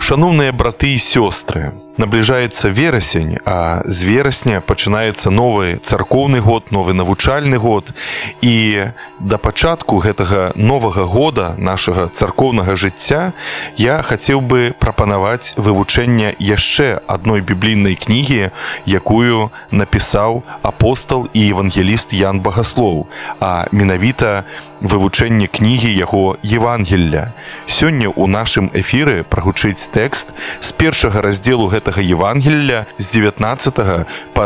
Шановныя браты і сёстры, набліжаецца верасень, а з верасня пачынаецца новы царкоўны год, новы навучальны год. І да пачатку гэтага новага года нашага царкоўнага жыцця я хацеў бы прапанаваць вывучэнне яшчэ адной біблійнай кнігі, якую напісаў апостал і евангеліст Ян Багаслоў, а менавіта вывучэнне кнігі яго Евангелля. Сёння ў нашым эфіры прагучыць тэкст з першага раздзелу гэтага Евангелля з 19 па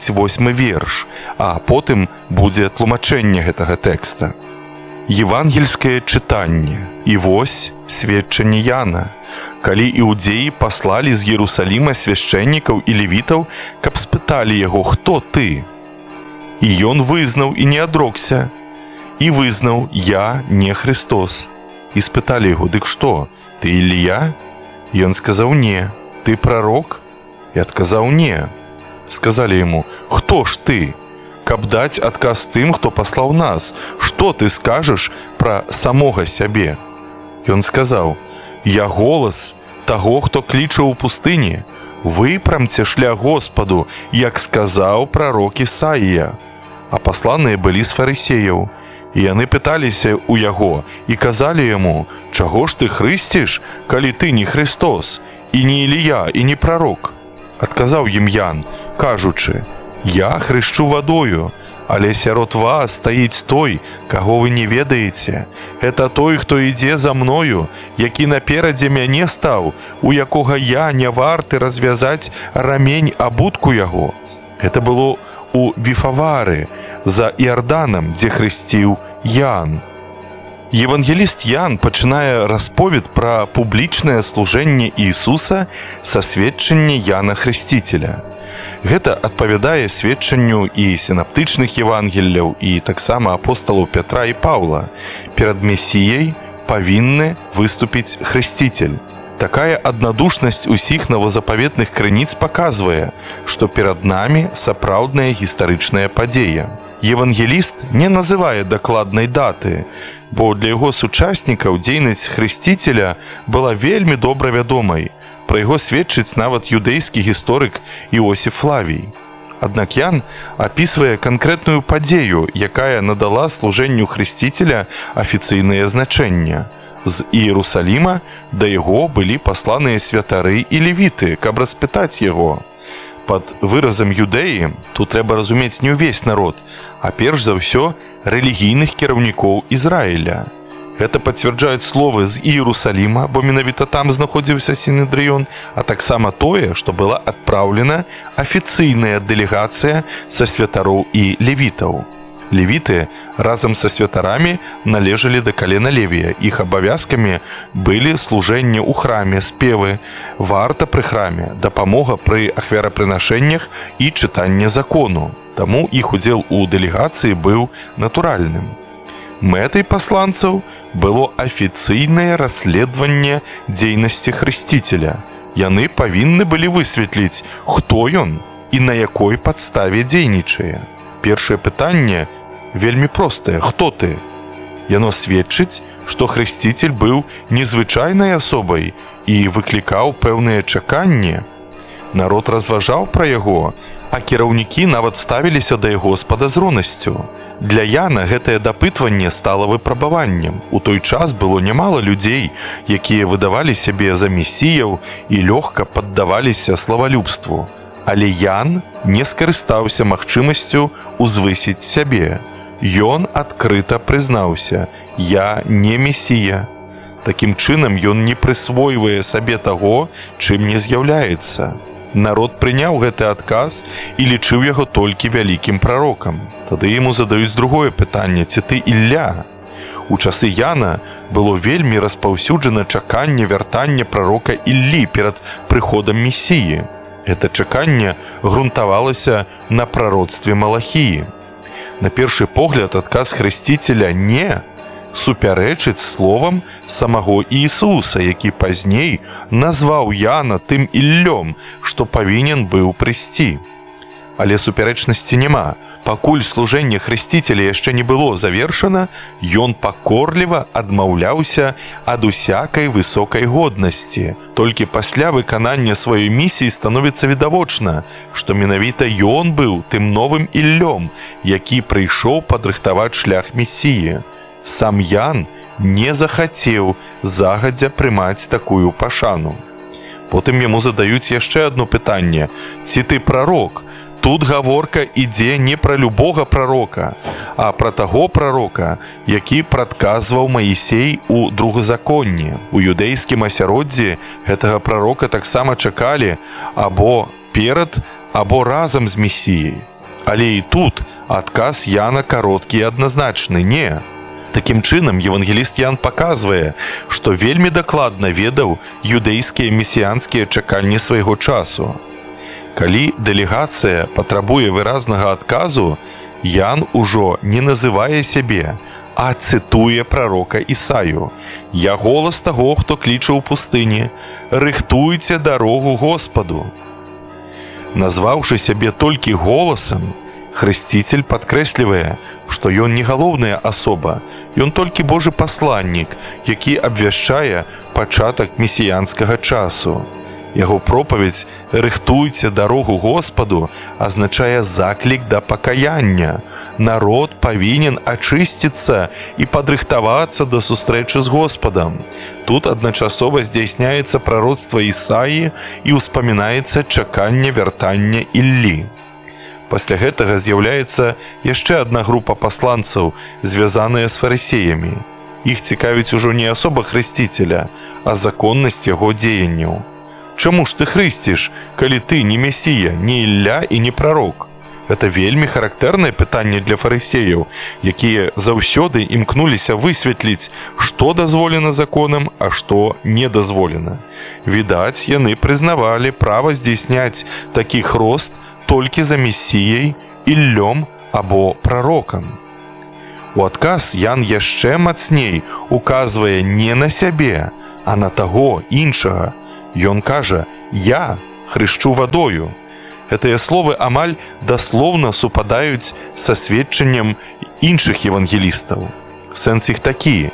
28 верш, а потым будзе тлумачэнне гэтага тэкста. Евангельскае чытанне. І вось сведчанне Яна. Калі іудзеі паслалі з Єрусаліма свяшчэннікаў і левітаў, каб спыталі яго: «Хто ты?» І ён вызнаў і не адрокся. І вызнаў: «Я не Христос». І спыталі яго: «Дык што, ты Ілія?» І ён сказаў: «Не». «Ты пророк?» І адказаў: «Не». Сказалі яму: «Хто ж ты? Каб даць адказ тым, хто паслаў нас, што ты скажаш пра самога сябе?» Ён сказаў: «Я голас таго, хто кліча ў пустыні: выпрамце шлях Господу, як сказаў прарок Ісаія». А пасланыя былі з фарысеяў. І яны пыталіся ў яго і казалі яму: «Чаго ж ты хрысціш, калі ты не Христос, і не Ілія, і не прарок?» Адказаў ім Ян, кажучы: «Я хрышчу вадою, але сярод вас стаіць той, каго вы не ведаеце. Гэта той, хто ідзе за мною, які наперадзе мяне стаў, у якога я не варты развязаць рамень абутку яго». Гэта было у Віфавары, за Іарданам, дзе хрысціў Ян. Евангеліст Ян пачынае расповед пра публічнае служэнне Ісуса са сведчання Яна Хрысціцеля. Гэта адпавядае сведчанню і сінаптычных Евангелляў, і таксама апосталаў Пятра і Паўла. Перад Месіяй павінны выступіць Хрысціцель. Такая аднадушнасць усіх новазапаветных крыніц паказвае, што перад намі сапраўдная гістарычная падзея. Евангеліст не называе дакладнай даты, бо для яго сучаснікаў дзейнасць Хрысціцеля была вельмі добра вядомай. Пра яго сведчыць нават юдэйскі гісторык Іосіф Флавій. Аднак Ян апісвае канкрэтную падзею, якая надала служэнню Хрысціцеля афіцыйнае значэнне. З Іерусаліма да яго былі пасланыя святары і левіты, каб распытаць яго. Пад выразам юдэі тут трэба разумець не ўвесь народ, а перш за ўсё рэлігійных кіраўнікоў Ізраіля. Гэта пацвярджаюць словы з Іерусаліма, бо менавіта там знаходзіўся Сінедрыён, а таксама тое, што была адпраўлена афіцыйная дэлегацыя са святароў і левітаў. Левіты разам са святарамі належалі да калена Левія. Іх абавязкамі былі служэнне ў храме, спевы, варта пры храме, дапамога пры ахвярапрынашэннях і чытанне закону. Таму іх удзел у дэлегацыі быў натуральным. Мэтай пасланцаў было афіцыйнае расследаванне дзейнасці Хрысціцеля. Яны павінны былі высветліць, хто ён і на якой падставе дзейнічае. Першае пытанне вельмі простае: «Хто ты?» Яно сведчыць, што Хрысціцель быў незвычайнай асобай і выклікаў пэўныя чаканні. Народ разважаў пра яго, а кіраўнікі нават ставіліся да яго з падазронасцю. Для Яна гэтае дапытванне стала выпрабаваннем. У той час было нямала людзей, якія выдавалі сябе за месіяў і лёгка паддаваліся славалюбству. Але Ян не скарыстаўся магчымасцю узвысіць сябе. Ён адкрыта прызнаўся: «Я не месія». Такім чынам ён не прысвойвае сабе таго, чым не з'яўляецца. Народ прыняў гэты адказ і лічыў яго толькі вялікім прарокам. Тады яму задаюць другое пытанне: «Ці ты Ілля?» У часы Яна было вельмі распаўсюджана чаканне вяртання прарока Іллі перад прыходам Месіі. Гэта чаканне грунтавалася на прароцтве Малахіі. На першы погляд адказ Хрысціцеля «не» супярэчыць словам самого Ісуса, які пазней назваў Яна тым Іллём, што павінен быў прыйсці. Але супярэчнасці няма. Пакуль служэнне хрысціцеля яшчэ не было завершана, ён пакорліва адмаўляўся ад усякай высокай годнасці. Толькі пасля выканання сваёй місіі становіцца відавочна, што менавіта ён быў тым новым Іллём, які прыйшоў падрыхтаваць шлях Месіі. Сам Ян не захацеў загадзя прымаць такую пашану. Потым яму задаюць яшчэ адно пытанне: ці ты прарок? Тут гаворка ідзе не пра любога прарока, а пра таго прарока, які прадказваў Маісей у другазаконні. У юдэйскім асяроддзі гэтага прарока таксама чакалі або перад, або разам з Месіяй. Але і тут адказ Яна кароткі і адназначны: не. Такім чынам, евангеліст Ян паказвае, што вельмі дакладна ведаў юдэйскія месіянскія чаканні свайго часу. Калі дэлегацыя патрабуе выразнага адказу, Ян ужо не называе сябе, а цытуе прарока Ісаю. «Я голас таго, хто кліча ў пустыні, рыхтуйце дарогу Господу». Назваўшы сябе толькі голасам, хрысціцель падкрэслівае, што ён не галоўная асоба, ён толькі Божы пасланнік, які абвяшчае пачатак месіянскага часу. Яго пропаведзь «рыхтуйце дарогу Господу» азначае заклік да пакаяння. Народ павінен ачысціцца і падрыхтавацца да сустрэчы з Господам. Тут адначасова здзяйсняецца прароцтва Ісаі і ўспамінаецца чаканне вяртання Іллі. Пасля гэтага з'яўляецца яшчэ адна група пасланцаў, звязаная з фарысеямі. Іх цікавіць ужо не асоба хрысціцеля, а законнасць яго дзеянняў. Чаму ж ты хрысціш, калі ты не Месія, не Ілля і не прарок? Гэта вельмі характэрнае пытанне для фарысеяў, якія заўсёды імкнуліся высветліць, што дазволена законам, а што не дазволена. Відаць, яны прызнавалі права здзейсняць такі хрост толькі за Месіяй, Іллём або прарокам. У адказ Ян яшчэ мацней указвае не на сябе, а на таго іншага. Ён кажа: «Я хрышчу вадою». Гэтыя словы амаль даслоўна супадаюць са сведчаннем іншых евангелістаў. Сэнс іх такі: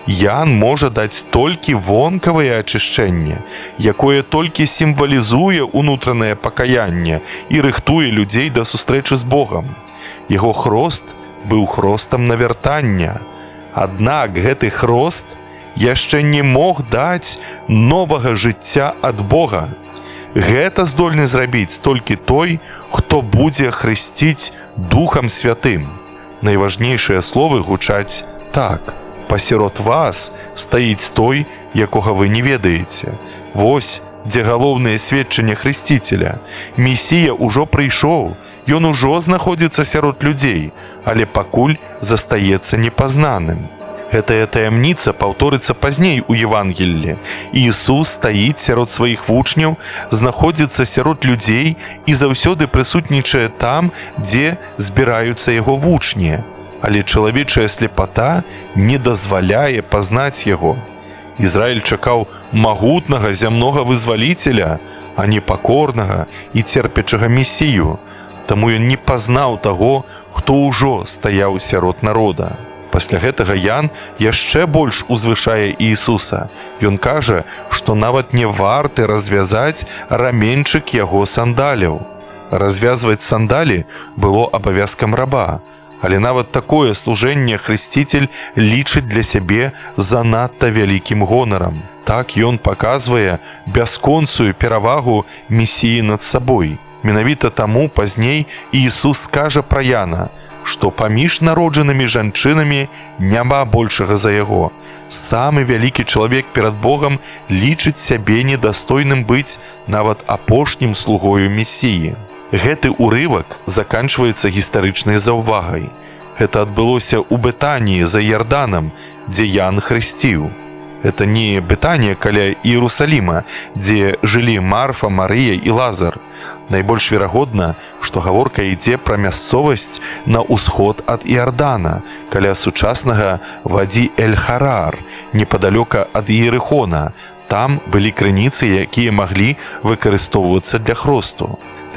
Ян можа даць толькі вонкавае ачышчэнне, якое толькі сімвалізуе ўнутранае пакаянне і рыхтуе людзей да сустрэчы з Богам. Яго хрост быў хростам на вяртання. Аднак гэты хрост яшчэ не мог даць новага жыцця ад Бога. Гэта здольны зрабіць толькі той, хто будзе хрысціць Духам Святым. Найважнейшыя словы гучаць так: «Пасярод вас стаіць той, якога вы не ведаеце». Вось дзе галоўнае сведчанне хрысціцеля. Месія ўжо прыйшоў, ён ужо знаходзіцца сярод людзей, але пакуль застаецца непазнаным. Гэтая таямніца паўторыцца пазней у Евангеллі. Іісус стаіць сярод сваіх вучняў, знаходзіцца сярод людзей і заўсёды прысутнічае там, дзе збіраюцца яго вучні. Але чалавечая слепата не дазваляе пазнаць яго. Ізраіль чакаў магутнага зямнога вызваліцеля, а не пакорнага і церпячага Месію. Таму ён не пазнаў таго, хто ўжо стаяў сярод народа. Пасля гэтага Ян яшчэ больш узвышае Іісуса. Ён кажа, што нават не варты развязаць раменьчык яго сандаляў. Развязваць сандалі было абавязкам раба, але нават такое служэнне хрысціцель лічыць для сябе занадта вялікім гонарам. Так ён паказвае бясконцую перавагу Месіі над сабой. Менавіта таму пазней Іісус скажа пра Яна, што паміж народжанымі жанчынамі няма большага за яго. Самы вялікі чалавек перад Богам лічыць сябе недастойным быць нават апошнім слугою Месіі. Гэты ўрывак заканчваецца гістарычнай заўвагай. Гэта адбылося ў Бетаніі за Ярданам, дзе Ян хрысціў. Гэта не Бетанія каля Іерусаліма, дзе жылі Марфа, Марыя і Лазар. Найбольш верагодна, што гаворка ідзе пра мясцовасць на ўсход ад Іордана, каля сучаснага Вадзі-эль-Харар, непадалёка ад Іерыхона. Там былі крыніцы, якія маглі выкарыстоўвацца для хросту.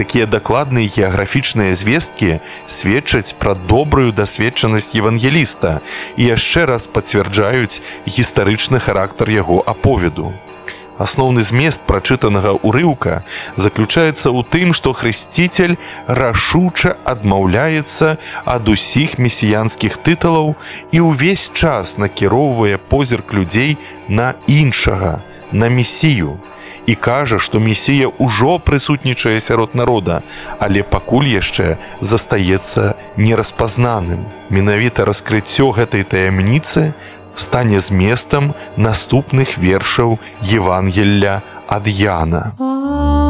Такія дакладныя геаграфічныя звесткі сведчаць пра добрую дасведчанасць евангеліста і яшчэ раз пацвярджаюць гістарычны характар яго аповеду. Асноўны змест прачытанага ўрыўка заключаецца ў тым, што хрысціцель рашуча адмаўляецца ад усіх месіянскіх тытулаў і ўвесь час накіроўвае позірк людзей на іншага, на месію, і кажа, што месія ўжо прысутнічае сярод народа, але пакуль яшчэ застаецца нераспазнаным. Менавіта раскрыццё гэтай таямніцы стане зместам наступных вершаў Евангелля ад Яна.